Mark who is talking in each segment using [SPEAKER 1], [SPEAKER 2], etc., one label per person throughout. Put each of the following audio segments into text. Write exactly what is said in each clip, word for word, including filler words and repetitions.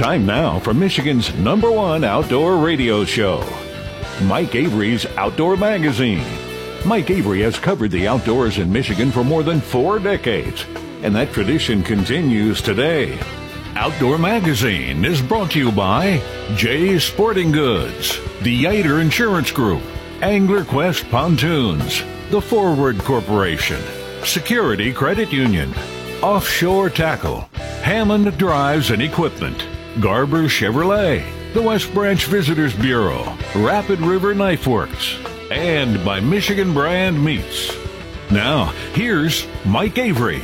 [SPEAKER 1] Time now for Michigan's number one outdoor radio show, Mike Avery's Outdoor Magazine. Mike Avery has covered the outdoors in Michigan for more than four decades, and that tradition continues today. Outdoor Magazine is brought to you by Jay's Sporting Goods, the Yater Insurance Group, Angler Quest Pontoons, The Forward Corporation, Security Credit Union, Offshore Tackle, Hammond Drives and Equipment, Garber Chevrolet, the West Branch Visitors Bureau, Rapid River Knife Works, and by Michigan Brand Meats. Now, here's Mike Avery.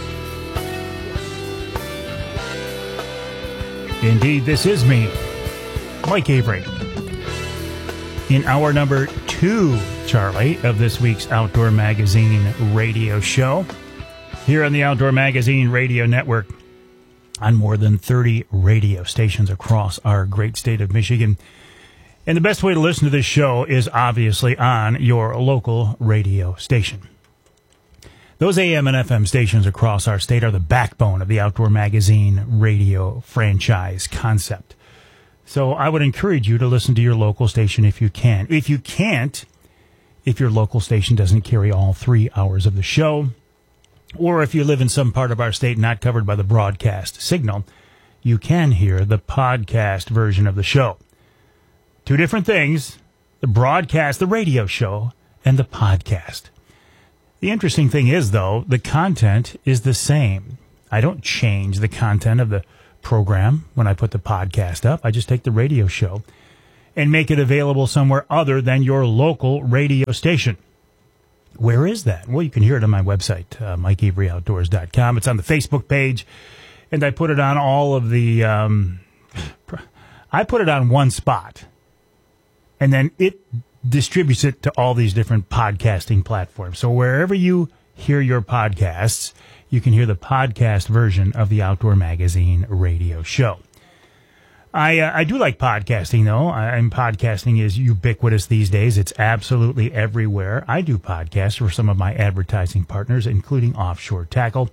[SPEAKER 2] Indeed, this is me, Mike Avery. In hour number two, Charlie, of this week's Outdoor Magazine radio show, here on the Outdoor Magazine Radio Network, on more than thirty radio stations across our great state of Michigan. And the best way to listen to this show is obviously on your local radio station. Those A M and F M stations across our state are the backbone of the Outdoor Magazine radio franchise concept. So I would encourage you to listen to your local station if you can. If you can't, if your local station doesn't carry all three hours of the show, or if you live in some part of our state not covered by the broadcast signal, you can hear the podcast version of the show. Two different things, the broadcast, the radio show, and the podcast. The interesting thing is, though, the content is the same. I don't change the content of the program when I put the podcast up. I just take the radio show and make it available somewhere other than your local radio station. Where is that? Well, you can hear it on my website, uh, mike avery outdoors dot com. It's on the Facebook page, and I put it on all of the, um, I put it on one spot, and then it distributes it to all these different podcasting platforms. So wherever you hear your podcasts, you can hear the podcast version of the Outdoor Magazine radio show. I uh, I do like podcasting, though. I, and podcasting is ubiquitous these days. It's absolutely everywhere. I do podcasts for some of my advertising partners, including Offshore Tackle,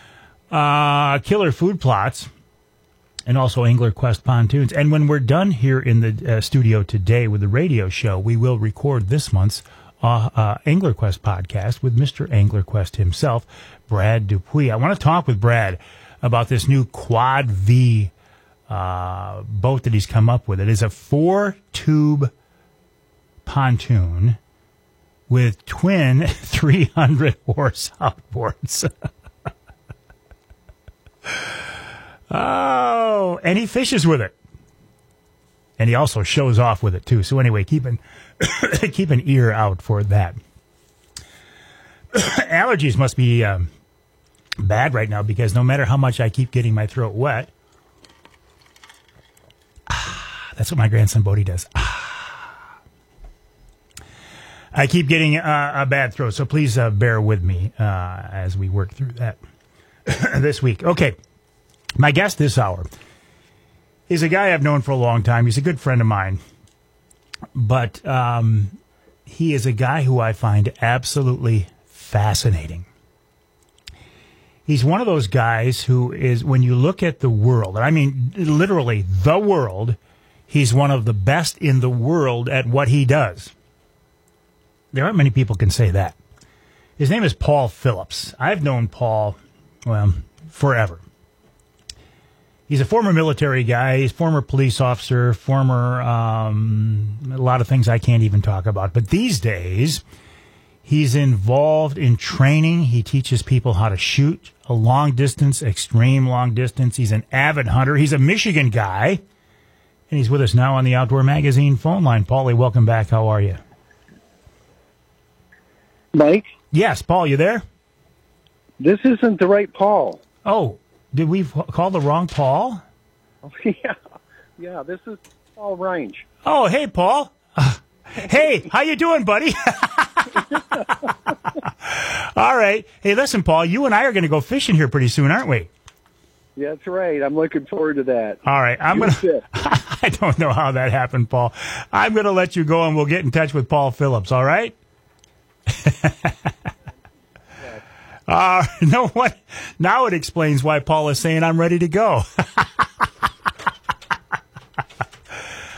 [SPEAKER 2] uh, Killer Food Plots, and also Angler Quest Pontoons. And when we're done here in the uh, studio today with the radio show, we will record this month's uh, uh, Angler Quest podcast with Mister Angler Quest himself, Brad Dupuis. I want to talk with Brad about this new Quad V Uh, boat that he's come up with. It is a four-tube pontoon with twin three hundred horse outboards. Oh, and he fishes with it. And he also shows off with it, too. So anyway, keep an, keep an ear out for that. Allergies must be um, bad right now, because no matter how much I keep getting my throat wet, that's what my grandson Bodie does. Ah. I keep getting uh, a bad throat, so please uh, bear with me uh, as we work through that this week. Okay, my guest this hour is a guy I've known for a long time. He's a good friend of mine, but um, he is a guy who I find absolutely fascinating. He's one of those guys who is, when you look at the world, and I mean literally the world, he's one of the best in the world at what he does. There aren't many people can say that. His name is Paul Phillips. I've known Paul, well, forever. He's a former military guy. He's a former police officer, former, um, a lot of things I can't even talk about. But these days, he's involved in training. He teaches people how to shoot a long distance, extreme long distance. He's an avid hunter. He's a Michigan guy. And he's with us now on the Outdoor Magazine phone line. Paulie, welcome back. How are you?
[SPEAKER 3] Mike?
[SPEAKER 2] Yes, Paul, you there?
[SPEAKER 3] This isn't the right Paul.
[SPEAKER 2] Oh, did we call the wrong Paul?
[SPEAKER 3] Oh, yeah, yeah. This is Paul Range.
[SPEAKER 2] Oh, hey, Paul. Uh, hey, how you doing, buddy? All right. Hey, listen, Paul, you and I are going to go fishing here pretty soon, aren't we?
[SPEAKER 3] Yeah, that's right. I'm looking forward to that.
[SPEAKER 2] All right. I'm going to I don't know how that happened, Paul. I'm going to let you go, and we'll get in touch with Paul Phillips, all right? Uh, you know what? Now it explains why Paul is saying I'm ready to go.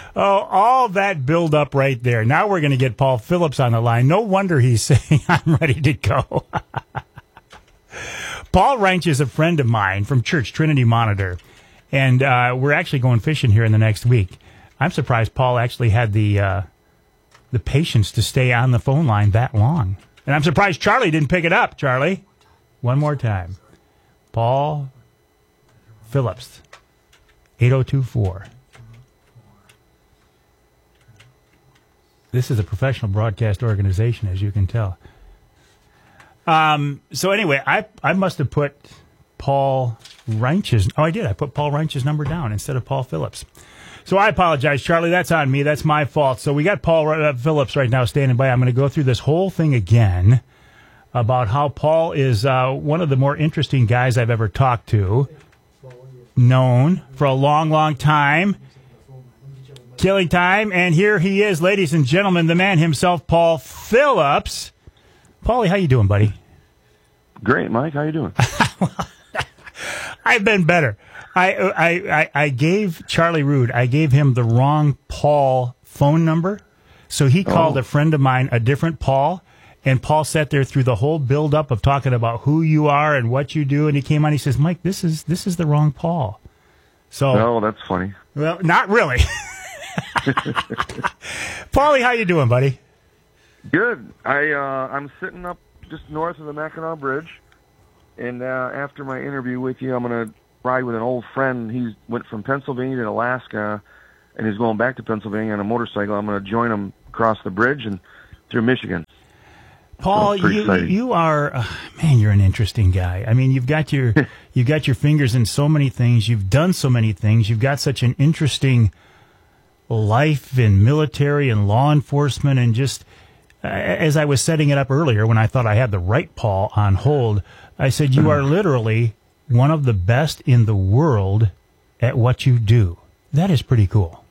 [SPEAKER 2] Oh, all that build up right there. Now we're going to get Paul Phillips on the line. No wonder he's saying, I'm ready to go. Paul Reinsch is a friend of mine from church, Trinity Monitor, and uh, we're actually going fishing here in the next week. I'm surprised Paul actually had the uh, the patience to stay on the phone line that long. And I'm surprised Charlie didn't pick it up. Charlie, one more time. Paul Phillips, eight oh two four. This is a professional broadcast organization, as you can tell. Um, so anyway, I I must have put Paul Reinsch's... Oh, I did. I put Paul Reinsch's number down instead of Paul Phillips. So I apologize, Charlie. That's on me. That's my fault. So we got Paul uh, Phillips right now standing by. I'm going to go through this whole thing again about how Paul is uh, one of the more interesting guys I've ever talked to, known for a long, long time. Killing time, and here he is, ladies and gentlemen, the man himself, Paul Phillips. Paulie, how you doing, buddy?
[SPEAKER 4] Great, Mike. How you doing?
[SPEAKER 2] I've been better. I, I I I gave Charlie Rude, I gave him the wrong Paul phone number, so he called oh. a friend of mine a different Paul, and Paul sat there through the whole build-up of talking about who you are and what you do, and he came on, he says, Mike, this is this is the wrong Paul. So,
[SPEAKER 4] oh, that's funny.
[SPEAKER 2] Well, not really. Paulie, how you doing, buddy?
[SPEAKER 4] Good. I uh, I'm sitting up just north of the Mackinac Bridge, and uh, after my interview with you, I'm going to ride with an old friend. He went from Pennsylvania to Alaska, and he's going back to Pennsylvania on a motorcycle. I'm going to join him across the bridge and through Michigan.
[SPEAKER 2] Paul, so you exciting. you are uh, man. You're an interesting guy. I mean, you've got your you've got your fingers in so many things. You've done so many things. You've got such an interesting life in military and law enforcement, and just uh, as I was setting it up earlier when I thought I had the right Paul on hold, I said you are literally one of the best in the world at what you do. That is pretty cool.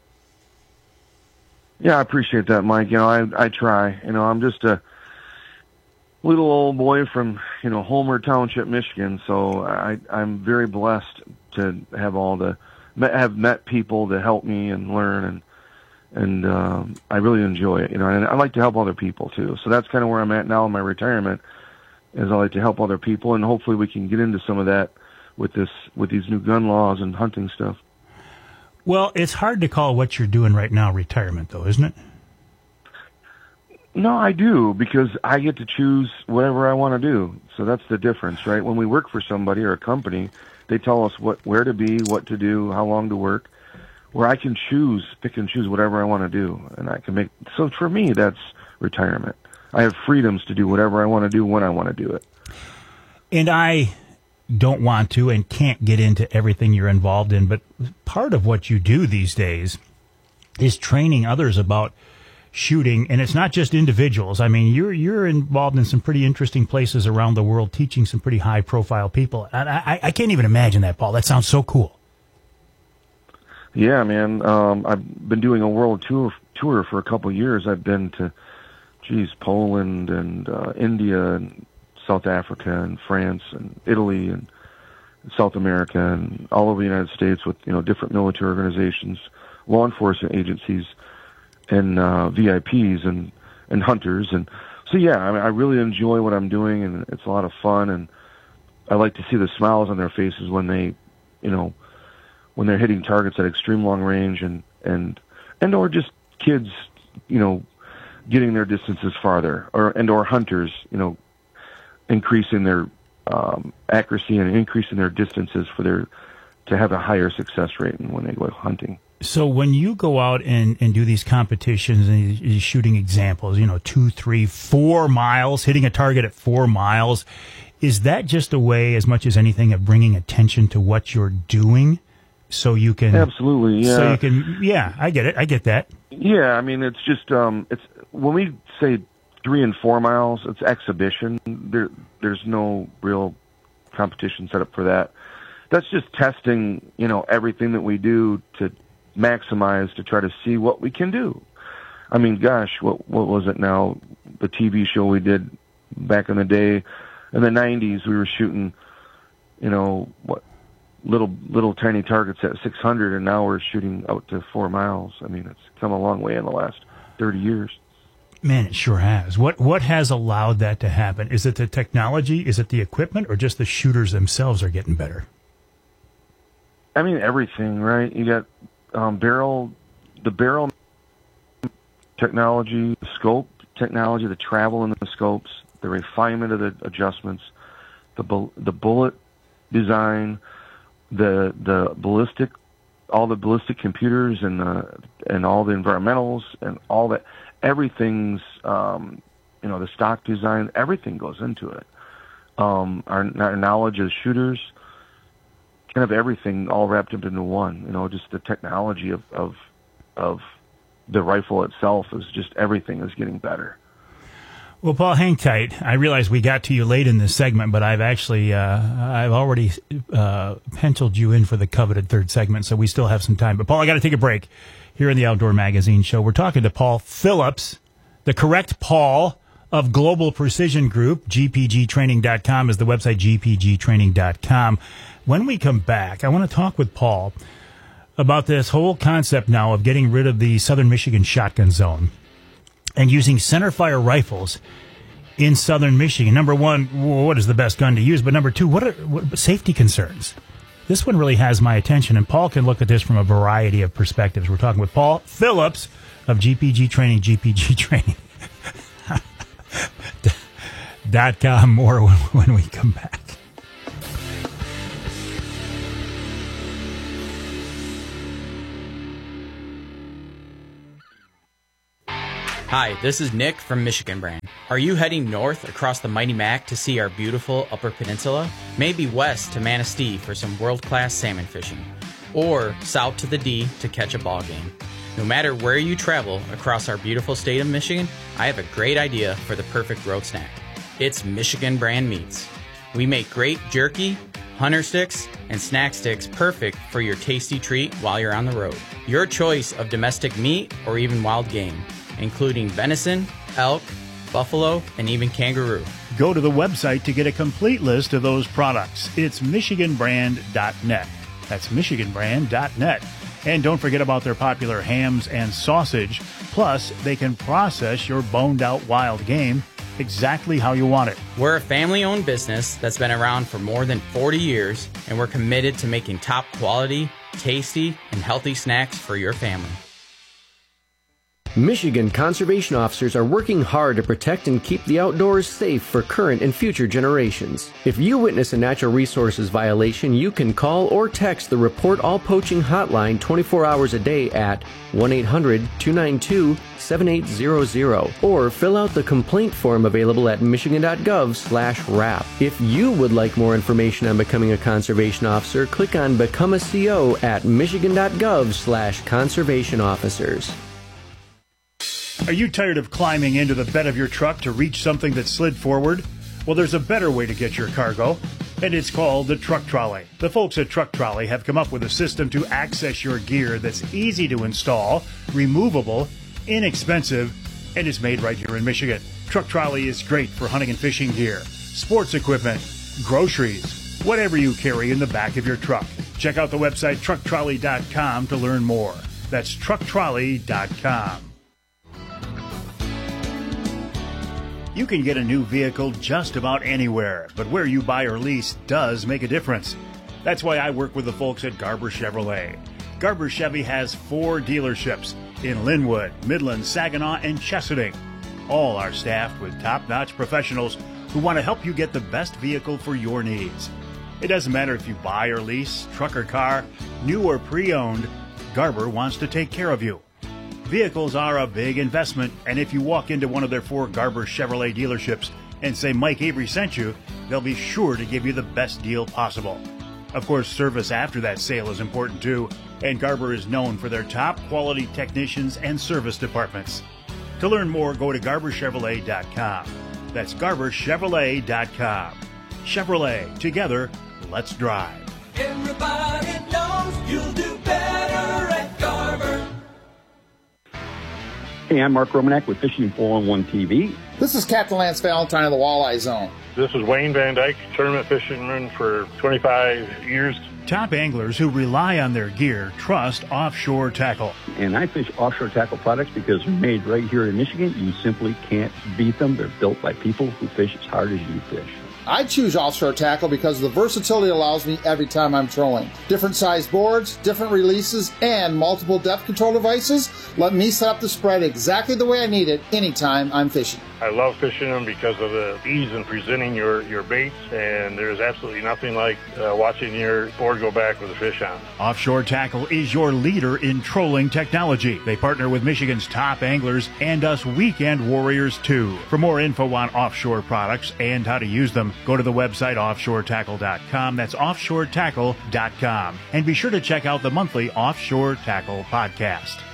[SPEAKER 4] Yeah, I appreciate that, Mike. You know, I I try. You know, I'm just a little old boy from, you know, Homer Township, Michigan, so I I'm very blessed to have all the have met people to help me and learn, and and um, I really enjoy it, you know, and I like to help other people too. So that's kind of where I'm at now in my retirement, is I like to help other people, and hopefully we can get into some of that with this with these new gun laws and hunting stuff.
[SPEAKER 2] Well, it's hard to call what you're doing right now retirement, though, isn't it?
[SPEAKER 4] No, I do, because I get to choose whatever I want to do. So that's the difference, right? When we work for somebody or a company, they tell us what, where to be, what to do, how long to work, where I can choose, pick and choose whatever I want to do. And I can make, so for me, that's retirement. I have freedoms to do whatever I want to do when I want to do it.
[SPEAKER 2] And I don't want to and can't get into everything you're involved in, but part of what you do these days is training others about shooting, and it's not just individuals. I mean, you're you're involved in some pretty interesting places around the world, teaching some pretty high-profile people. And I, I can't even imagine that, Paul. That sounds so cool.
[SPEAKER 4] Yeah, man. Um, I've been doing a world tour tour for a couple of years. I've been to, geez, Poland and uh, India and South Africa and France and Italy and South America and all over the United States with, you know, different military organizations, law enforcement agencies, and uh, V I Ps and, and hunters. And so, yeah, I mean, I really enjoy what I'm doing, and it's a lot of fun, and I like to see the smiles on their faces when they, you know, when they're hitting targets at extreme long range, and, and, and or just kids, you know, getting their distances farther, or and or hunters, you know, increasing their um, accuracy and increasing their distances for their to have a higher success rate when they go hunting.
[SPEAKER 2] So when you go out and, and do these competitions and you're shooting examples, you know, two, three, four miles, hitting a target at four miles, is that just a way, as much as anything, of bringing attention to what you're doing, so you can
[SPEAKER 4] absolutely, yeah,
[SPEAKER 2] so you can, yeah, I get it, I get that.
[SPEAKER 4] Yeah, I mean, it's just um, it's when we say three and four miles, it's exhibition. There, there's no real competition set up for that. That's just testing, you know, everything that we do to maximize, to try to see what we can do. I mean, gosh, what what was it now? The T V show we did back in the day, in the nineties, we were shooting, you know, what, little little tiny targets at six hundred, and now we're shooting out to four miles. I mean, it's come a long way in the last thirty years.
[SPEAKER 2] Man, it sure has. What what has allowed that to happen? Is it the technology? Is it the equipment? Or just the shooters themselves are getting better?
[SPEAKER 4] I mean, everything, right? You got um, barrel, the barrel technology, the scope technology, the travel in the scopes, the refinement of the adjustments, the bu- the bullet design, the the ballistic, all the ballistic computers and the, and all the environmentals and all that. Everything's, um, you know, the stock design, everything goes into it. Um, our, our knowledge as shooters, kind of everything all wrapped up into one. You know, just the technology of, of, of the rifle itself is just everything is getting better.
[SPEAKER 2] Well, Paul, hang tight. I realize we got to you late in this segment, but I've actually, uh, I've already uh, penciled you in for the coveted third segment, so we still have some time. But, Paul, I got to take a break here in the Outdoor Magazine Show. We're talking to Paul Phillips, the correct Paul of Global Precision Group. G P G training dot com is the website, G P G training dot com. When we come back, I want to talk with Paul about this whole concept now of getting rid of the Southern Michigan shotgun zone and using centerfire rifles in Southern Michigan. Number one, what is the best gun to use? But number two, what are what, safety concerns? This one really has my attention, and Paul can look at this from a variety of perspectives. We're talking with Paul Phillips of G P G Training, G P G Training dot com. More when, when we come back.
[SPEAKER 5] Hi, this is Nick from Michigan Brand. Are you heading north across the Mighty Mac to see our beautiful Upper Peninsula? Maybe west to Manistee for some world-class salmon fishing? Or south to the D to catch a ball game? No matter where you travel across our beautiful state of Michigan, I have a great idea for the perfect road snack. It's Michigan Brand Meats. We make great jerky, hunter sticks, and snack sticks perfect for your tasty treat while you're on the road. Your choice of domestic meat or even wild game, including venison, elk, buffalo, and even kangaroo.
[SPEAKER 2] Go to the website to get a complete list of those products. It's Michigan Brand dot net. That's Michigan Brand dot net. And don't forget about their popular hams and sausage. Plus, they can process your boned-out wild game exactly how you want it.
[SPEAKER 5] We're a family-owned business that's been around for more than forty years, and we're committed to making top quality, tasty, and healthy snacks for your family.
[SPEAKER 6] Michigan conservation officers are working hard to protect and keep the outdoors safe for current and future generations. If you witness a natural resources violation, you can call or text the Report All Poaching hotline twenty-four hours a day at one eight hundred two nine two seven eight zero zero or fill out the complaint form available at michigan dot gov slash rap. If you would like more information on becoming a conservation officer, click on Become a C O at michigan dot gov slash conservation officers.
[SPEAKER 2] Are you tired of climbing into the bed of your truck to reach something that slid forward? Well, there's a better way to get your cargo, and it's called the Truck Trolley. The folks at Truck Trolley have come up with a system to access your gear that's easy to install, removable, inexpensive, and is made right here in Michigan. Truck Trolley is great for hunting and fishing gear, sports equipment, groceries, whatever you carry in the back of your truck. Check out the website truck trolley dot com to learn more. That's truck trolley dot com. You can get a new vehicle just about anywhere, but where you buy or lease does make a difference. That's why I work with the folks at Garber Chevrolet. Garber Chevy has four dealerships in Linwood, Midland, Saginaw, and Chesaning. All are staffed with top-notch professionals who want to help you get the best vehicle for your needs. It doesn't matter if you buy or lease, truck or car, new or pre-owned, Garber wants to take care of you. Vehicles are a big investment, and if you walk into one of their four Garber Chevrolet dealerships and say Mike Avery sent you, they'll be sure to give you the best deal possible. Of course, service after that sale is important too, and Garber is known for their top quality technicians and service departments. To learn more, go to garber chevrolet dot com. That's garber chevrolet dot com. Chevrolet, together, let's drive.
[SPEAKER 7] Everybody knows you'll do better at Garber.
[SPEAKER 8] Hey, I'm Mark Romanek with Fishing four one one T V.
[SPEAKER 9] This is Captain Lance Valentine of the Walleye Zone.
[SPEAKER 10] This is Wayne Van Dyke, tournament fisherman for twenty-five years.
[SPEAKER 2] Top anglers who rely on their gear trust Offshore Tackle.
[SPEAKER 8] And I fish Offshore Tackle products because they're made right here in Michigan. You simply can't beat them. They're built by people who fish as hard as you fish.
[SPEAKER 9] I choose Offshore Tackle because the versatility allows me every time I'm trolling. Different size boards, different releases, and multiple depth control devices let me set up the spread exactly the way I need it anytime I'm fishing.
[SPEAKER 10] I love fishing them because of the ease in presenting your, your baits, and there's absolutely nothing like uh, watching your board go back with a fish on.
[SPEAKER 2] Offshore Tackle is your leader in trolling technology. They partner with Michigan's top anglers and us weekend warriors too. For more info on offshore products and how to use them, go to the website offshore tackle dot com. That's offshore tackle dot com. And be sure to check out the monthly Offshore Tackle podcast.